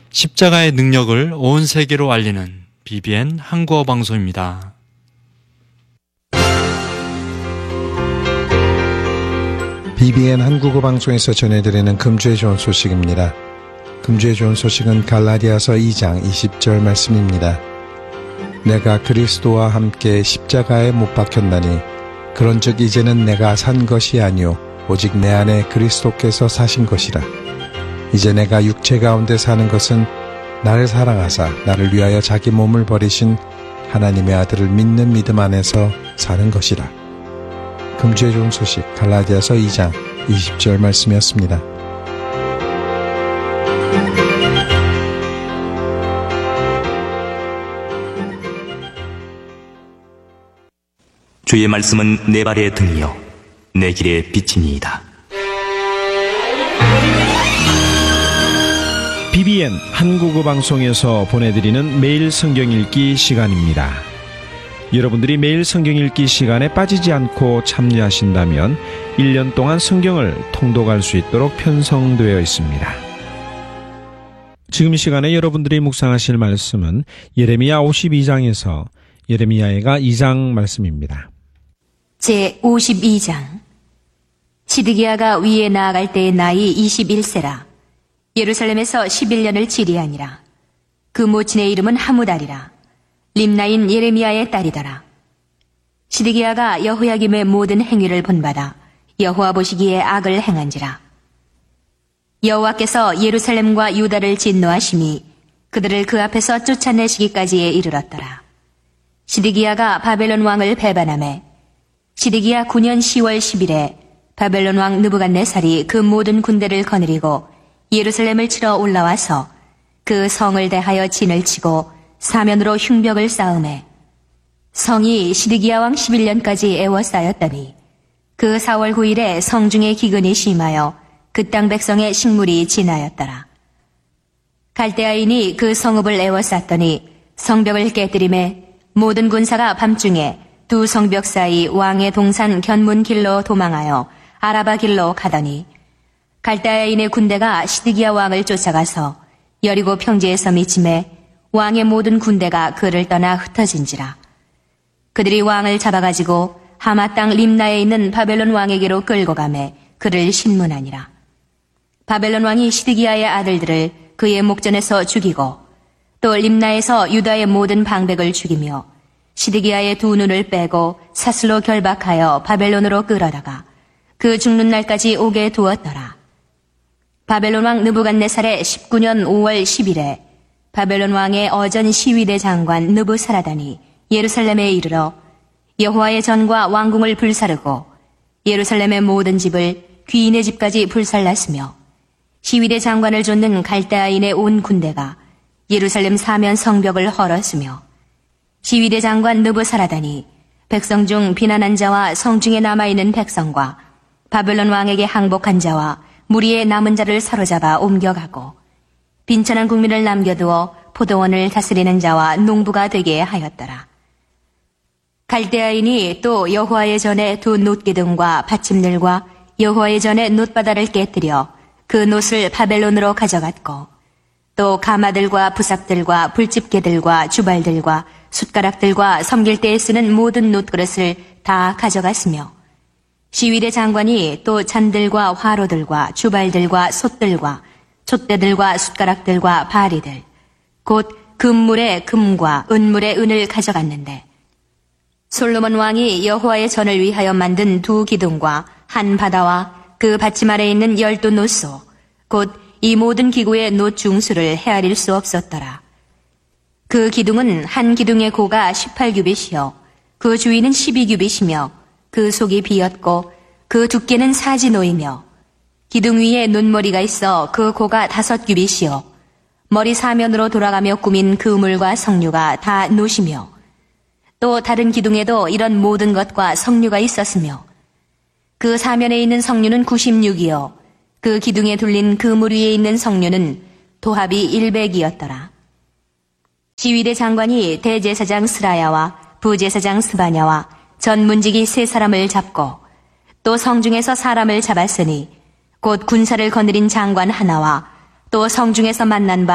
십자가의 능력을 온 세계로 알리는 BBN 한국어 방송입니다. BBN 한국어 방송에서 전해드리는 금주의 좋은 소식입니다. 금주의 좋은 소식은 갈라디아서 2장 20절 말씀입니다. 내가 그리스도와 함께 십자가에 못 박혔나니 그런즉 이제는 내가 산 것이 아니요 오직 내 안에 그리스도께서 사신 것이라. 이제 내가 육체 가운데 사는 것은 나를 사랑하사 나를 위하여 자기 몸을 버리신 하나님의 아들을 믿는 믿음 안에서 사는 것이라. 금주의 좋은 소식 갈라디아서 2장 20절 말씀이었습니다. 주의 말씀은 내 발의 등이요 내 길의 빛이니이다. BBN 한국어 방송에서 보내드리는 매일 성경 읽기 시간입니다. 여러분들이 매일 성경 읽기 시간에 빠지지 않고 참여하신다면 1년 동안 성경을 통독할 수 있도록 편성되어 있습니다. 지금 이 시간에 여러분들이 묵상하실 말씀은 예레미야 52장에서 예레미야가 2장 말씀입니다. 제52장. 시드기야가 위에 나아갈 때의 나이 21세라. 예루살렘에서 11년을 지리하니라. 그 모친의 이름은 하무달이라. 림나인 예레미야의 딸이더라. 시드기야가 여호야김의 모든 행위를 본받아 여호와 보시기에 악을 행한지라. 여호와께서 예루살렘과 유다를 진노하심이 그들을 그 앞에서 쫓아내시기까지에 이르렀더라. 시드기야가 바벨론 왕을 배반하매 시드기야 9년 10월 10일에 바벨론 왕 느부갓네살이 그 모든 군대를 거느리고 예루살렘을 치러 올라와서 그 성을 대하여 진을 치고 사면으로 흉벽을 쌓음에 성이 시드기야 왕 11년까지 애워싸였더니 그 4월 9일에 성중에 기근이 심하여 그 땅 백성의 식물이 진하였더라. 갈대아인이 그 성읍을 애워쌌더니 성벽을 깨뜨리매 모든 군사가 밤중에 두 성벽 사이 왕의 동산 견문 길로 도망하여 아라바 길로 가더니 갈대아인의 군대가 시드기야 왕을 쫓아가서 여리고 평지에서 미침해 왕의 모든 군대가 그를 떠나 흩어진지라. 그들이 왕을 잡아가지고 하마 땅 림나에 있는 바벨론 왕에게로 끌고 가매 그를 신문하니라. 바벨론 왕이 시드기야의 아들들을 그의 목전에서 죽이고 또 림나에서 유다의 모든 방백을 죽이며 시드기야의 두 눈을 빼고 사슬로 결박하여 바벨론으로 끌어다가 그 죽는 날까지 오게 두었더라. 바벨론 왕 느부갓네살의 19년 5월 10일에 바벨론 왕의 어전 시위대 장관 느부사라단이 예루살렘에 이르러 여호와의 전과 왕궁을 불사르고 예루살렘의 모든 집을 귀인의 집까지 불살랐으며 시위대 장관을 쫓는 갈대아인의 온 군대가 예루살렘 사면 성벽을 헐었으며 시위대 장관 느부사라단이 백성 중 비난한 자와 성중에 남아있는 백성과 바벨론 왕에게 항복한 자와 무리의 남은 자를 사로잡아 옮겨가고 빈천한 국민을 남겨두어 포도원을 다스리는 자와 농부가 되게 하였더라. 갈대아인이 또 여호와의 전에 두 놋기둥과 받침들과 여호와의 전에 놋바다를 깨뜨려 그 놋을 바벨론으로 가져갔고 또 가마들과 부삭들과 불집게들과 주발들과 숟가락들과 섬길 때에 쓰는 모든 놋그릇을 다 가져갔으며 시위대 장관이 또 잔들과 화로들과 주발들과 솥들과 촛대들과 숟가락들과 바리들 곧 금물의 금과 은물의 은을 가져갔는데 솔로몬 왕이 여호와의 전을 위하여 만든 두 기둥과 한 바다와 그 받침 아래에 있는 12놋소 곧 이 모든 기구의 놋 중수를 헤아릴 수 없었더라. 그 기둥은 한 기둥의 고가 18규빗이요 그 주위는 12규빗이며 그 속이 비었고 그 두께는 사지노이며 기둥 위에 눈머리가 있어 그 고가 5규빗이요 머리 사면으로 돌아가며 꾸민 그물과 석류가 다 놋이며 또 다른 기둥에도 이런 모든 것과 석류가 있었으며 그 사면에 있는 석류는 96이요 그 기둥에 둘린 그물 위에 있는 석류는 도합이 100이었더라. 시위대 장관이 대제사장 스라야와 부제사장 스바냐와 전문직이 3사람을 잡고 또 성중에서 사람을 잡았으니 곧 군사를 거느린 장관 하나와 또 성중에서 만난 바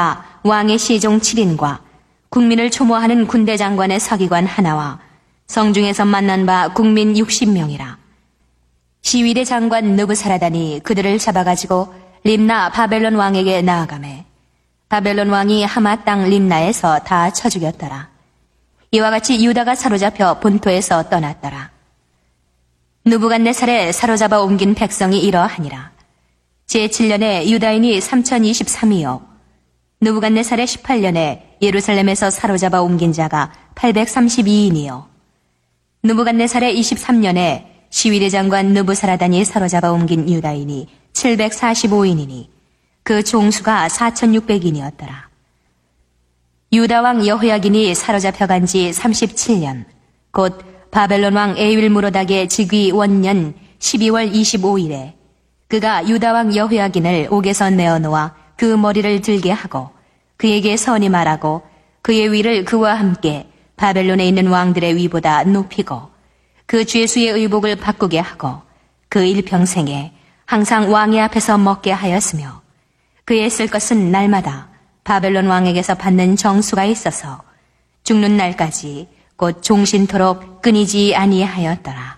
왕의 시종 7인과 국민을 초모하는 군대 장관의 서기관 하나와 성중에서 만난 바 국민 60명이라. 시위대 장관 느부사라단이 그들을 잡아가지고 림나 바벨론 왕에게 나아가매 바벨론 왕이 하마 땅 림나에서 다 쳐 죽였더라. 이와 같이 유다가 사로잡혀 본토에서 떠났더라. 느부갓네살에 사로잡아 옮긴 백성이 이러하니라. 제7년에 유다인이 3023이요 느부갓네살의 18년에 예루살렘에서 사로잡아 옮긴 자가 832인이요 느부갓네살의 23년에 시위대 장관 느부사라단이 사로잡아 옮긴 유다인이 745인이니 그 종수가 4600인이었더라. 유다왕 여호야긴이 사로잡혀간 지 37년 곧 바벨론 왕 에윌무로닥의 즉위 원년 12월 25일에 그가 유다왕 여호야긴을 옥에서 내어놓아 그 머리를 들게 하고 그에게 선이 말하고 그의 위를 그와 함께 바벨론에 있는 왕들의 위보다 높이고 그 죄수의 의복을 바꾸게 하고 그 일평생에 항상 왕의 앞에서 먹게 하였으며 그의 쓸 것은 날마다 바벨론 왕에게서 받는 정수가 있어서 죽는 날까지 곧 종신토록 끊이지 아니하였더라.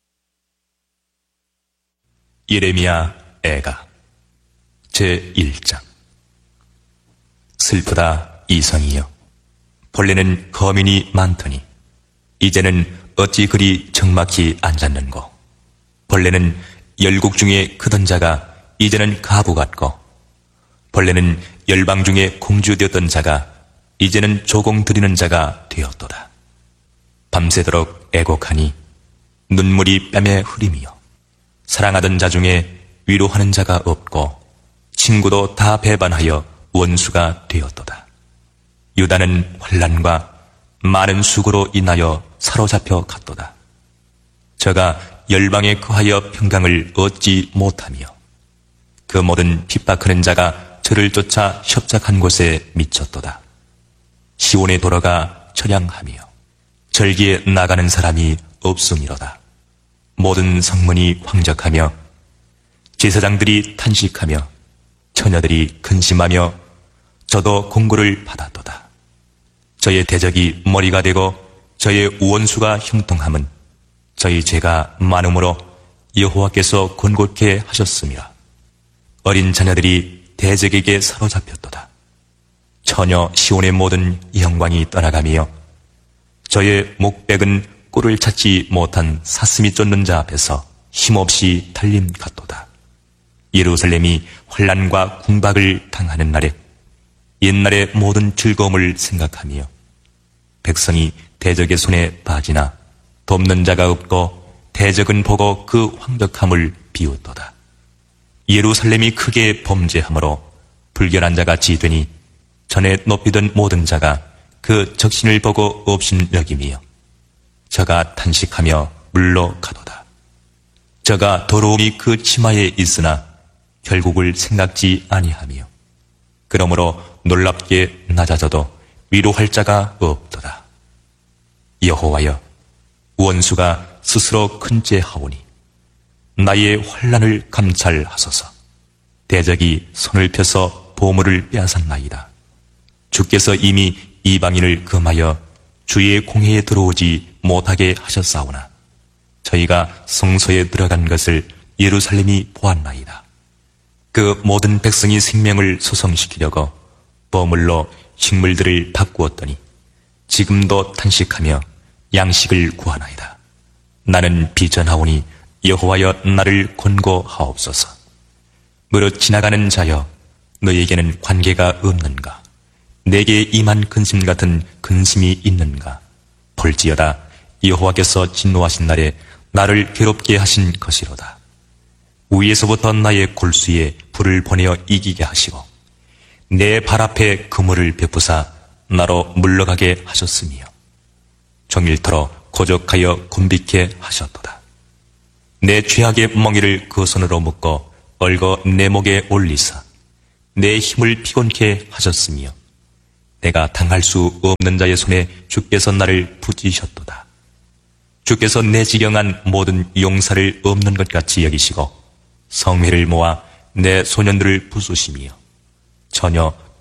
예레미야 애가 제1장. 슬프다 이성이여, 본래는 거민이 많더니 이제는 어찌 그리 적막히 앉았는고. 본래는 열국 중에 크던 자가 이제는 가부 같고, 본래는 열방 중에 공주 되었던 자가 이제는 조공 드리는 자가 되었도다. 밤새도록 애곡하니 눈물이 뺨에 흐림이요, 사랑하던 자 중에 위로하는 자가 없고 친구도 다 배반하여 원수가 되었도다. 유다는 환난과 많은 수고로 인하여 사로잡혀 갔도다. 저가 열방에 거하여 평강을 얻지 못하며 그 모든 핍박하는 자가 저를 쫓아 협착한 곳에 미쳤도다. 시온에 돌아가 처량하며 절기에 나가는 사람이 없음이로다. 모든 성문이 황적하며 제사장들이 탄식하며 처녀들이 근심하며 저도 공고를 받았도다. 저의 대적이 머리가 되고 저의 원수가 형통함은 저희 죄가 많음으로 여호와께서 곤고케 하셨음이라. 어린 자녀들이 대적에게 사로잡혔도다. 처녀 시온의 모든 영광이 떠나가며 저의 목백은 꿀을 찾지 못한 사슴이 쫓는 자 앞에서 힘없이 달림 같도다. 예루살렘이 환난과 궁박을 당하는 날에 옛날의 모든 즐거움을 생각하며 백성이 대적의 손에 빠지나 돕는 자가 없고 대적은 보고 그 황벽함을 비웃도다. 예루살렘이 크게 범죄함으로 불결한 자가 지되니 전에 높이던 모든 자가 그 적신을 보고 없인 여김이요, 저가 탄식하며 물러 가도다. 저가 더러움이 그 치마에 있으나 결국을 생각지 아니하며 그러므로 놀랍게 낮아져도 위로할 자가 없도다. 여호와여, 원수가 스스로 큰 죄하오니 나의 환난을 감찰하소서. 대적이 손을 펴서 보물을 빼앗았나이다. 주께서 이미 이방인을 금하여 주의 공회에 들어오지 못하게 하셨사오나 저희가 성소에 들어간 것을 예루살렘이 보았나이다. 그 모든 백성이 생명을 소성시키려고 버물로 식물들을 바꾸었더니 지금도 탄식하며 양식을 구하나이다. 나는 비전하오니 여호와여, 나를 권고하옵소서. 무릇 지나가는 자여, 너에게는 관계가 없는가? 내게 임한 근심 같은 근심이 있는가? 볼지어다, 여호와께서 진노하신 날에 나를 괴롭게 하신 것이로다. 위에서부터 나의 골수에 불을 보내어 이기게 하시고 내 발 앞에 그물을 베푸사 나로 물러가게 하셨으며 종일토록 고적하여 곤비케 하셨도다. 내 죄악의 멍에를 그 손으로 묶어 얽어 내 목에 올리사 내 힘을 피곤케 하셨으며 내가 당할 수 없는 자의 손에 주께서 나를 붙이셨도다. 주께서 내 지경한 모든 용사를 없는 것 같이 여기시고 성회를 모아 내 소년들을 부수시며 전혀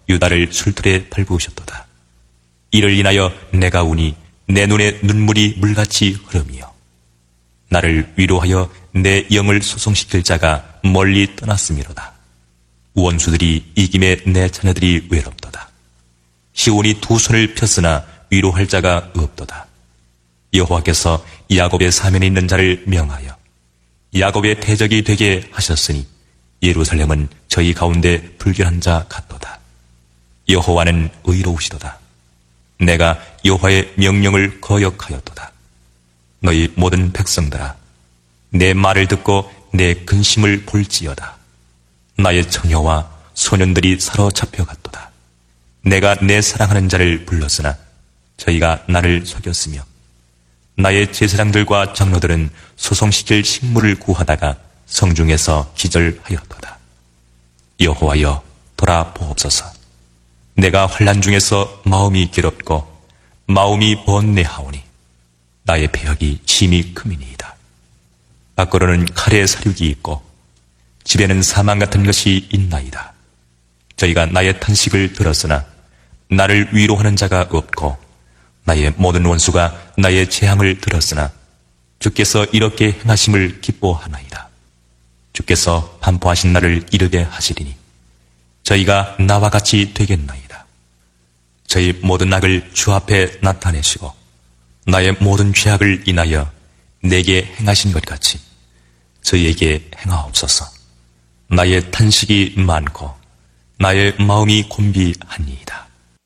유다를 술틀에 밟으셨도다. 이를 인하여 내가 우니 내 눈에 눈물이 물같이 흐름이요. 나를 위로하여 내 영을 소송시킬 자가 멀리 떠났음이로다. 원수들이 이김에 내 자녀들이 외롭도다. 시온이 두 손을 폈으나 위로할 자가 없도다. 여호와께서 야곱의 사면에 있는 자를 명하여 야곱의 대적이 되게 하셨으니 예루살렘은 저희 가운데 불결한 자 같도다. 여호와는 의로우시도다. 내가 여호와의 명령을 거역하였도다. 너희 모든 백성들아, 내 말을 듣고 내 근심을 볼지어다. 나의 처녀와 소년들이 사로잡혀갔도다. 내가 내 사랑하는 자를 불렀으나 저희가 나를 속였으며 나의 제사장들과 장로들은 소송시킬 식물을 구하다가 성중에서 기절하였도다. 여호와여, 돌아보옵소서. 내가 환난 중에서 마음이 괴롭고 마음이 번뇌하오니 나의 배역이 심히 크미니이다. 밖으로는 칼의 사륙이 있고 집에는 사망 같은 것이 있나이다. 저희가 나의 탄식을 들었으나 나를 위로하는 자가 없고 나의 모든 원수가 나의 재앙을 들었으나 주께서 이렇게 행하심을 기뻐하나이다. 주께서 반포하신 날을 이르게 하시리니 저희가 나와 같이 되겠나이다. 저희 모든 악을 주 앞에 나타내시고 나의 모든 죄악을 인하여 내게 행하신 것 같이 저희에게 행하옵소서. 나의 탄식이 많고 나의 마음이 곤비하니이다.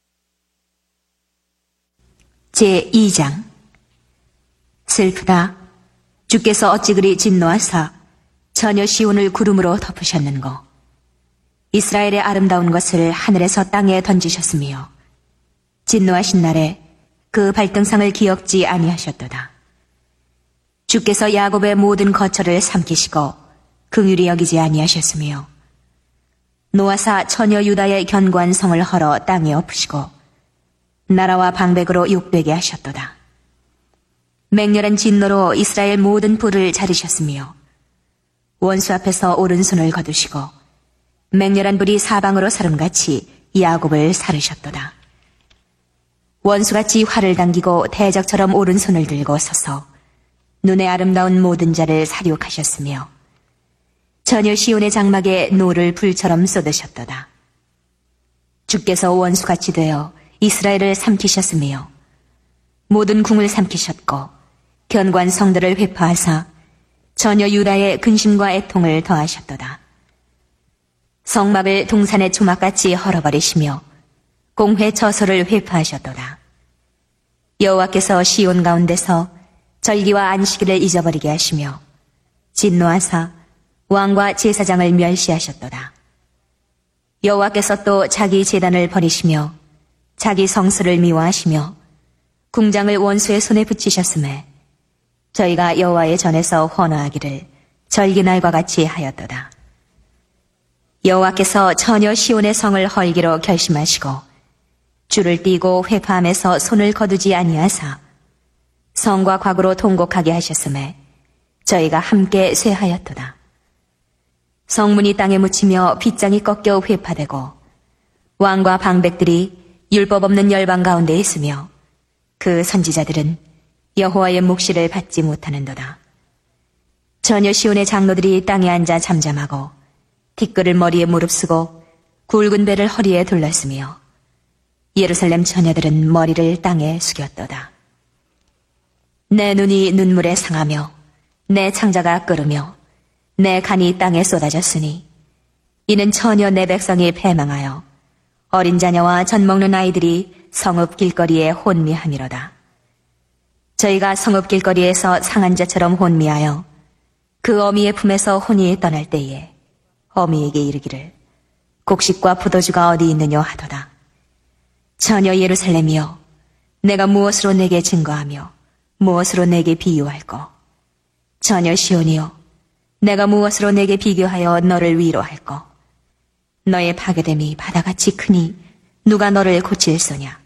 제2장. 슬프다. 주께서 어찌 그리 진노하사 처녀 시온을 구름으로 덮으셨는고. 이스라엘의 아름다운 것을 하늘에서 땅에 던지셨으며 진노하신 날에 그 발등상을 기억지 아니하셨도다. 주께서 야곱의 모든 거처를 삼키시고 긍휼히 여기지 아니하셨으며 노아사 처녀 유다의 견고한 성을 헐어 땅에 엎으시고 나라와 방백으로 욕되게 하셨도다. 맹렬한 진노로 이스라엘 모든 뿔을 자르셨으며 원수 앞에서 오른손을 거두시고 맹렬한 불이 사방으로 사름같이 야곱을 사르셨도다. 원수같이 활을 당기고 대적처럼 오른손을 들고 서서 눈에 아름다운 모든 자를 사륙하셨으며 처녀 시온의 장막에 노를 불처럼 쏟으셨도다. 주께서 원수같이 되어 이스라엘을 삼키셨으며 모든 궁을 삼키셨고 견고한 성들을 회파하사 처녀 유다의 근심과 애통을 더하셨도다. 성막을 동산의 조막같이 헐어버리시며 공회 처소를 회파하셨도다. 여호와께서 시온 가운데서 절기와 안식일을 잊어버리게 하시며 진노하사 왕과 제사장을 멸시하셨도다. 여호와께서 또 자기 제단을 버리시며 자기 성수를 미워하시며 궁장을 원수의 손에 붙이셨음에 저희가 여호와의 전에서 헌화하기를 절기날과 같이 하였도다. 여호와께서 처녀 시온의 성을 헐기로 결심하시고 줄을 띠고 회파함에서 손을 거두지 아니하사 성과 과구로 통곡하게 하셨음에 저희가 함께 쇠하였도다. 성문이 땅에 묻히며 빗장이 꺾여 회파되고 왕과 방백들이 율법 없는 열방 가운데 있으며 그 선지자들은 여호와의 묵시를 받지 못하는도다. 처녀 시온의 장로들이 땅에 앉아 잠잠하고 티끌을 머리에 무릅쓰고 굵은 배를 허리에 둘렀으며 예루살렘 처녀들은 머리를 땅에 숙였도다. 내 눈이 눈물에 상하며 내 창자가 끓으며 내 간이 땅에 쏟아졌으니 이는 처녀 내 백성이 패망하여 어린 자녀와 젖 먹는 아이들이 성읍 길거리에 혼미함이로다. 저희가 성읍 길거리에서 상한 자처럼 혼미하여 그 어미의 품에서 혼이 떠날 때에 어미에게 이르기를 곡식과 포도주가 어디 있느냐 하도다. 처녀 예루살렘이여, 내가 무엇으로 내게 증거하며 무엇으로 내게 비유할꼬? 처녀 시온이여, 내가 무엇으로 내게 비교하여 너를 위로할꼬? 너의 파괴됨이 바다같이 크니 누가 너를 고칠소냐?